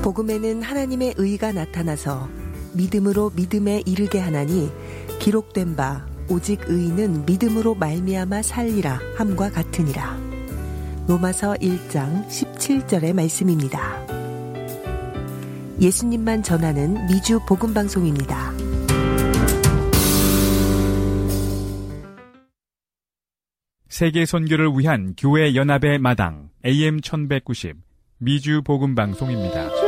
복음에는 하나님의 의가 나타나서 믿음으로 믿음에 이르게 하나니 기록된 바 오직 의인은 믿음으로 말미암아 살리라 함과 같으니라. 로마서 1장 17절의 말씀입니다. 예수님만 전하는 미주 복음방송입니다. 세계 선교를 위한 교회 연합의 마당 AM 1190 미주 복음방송입니다.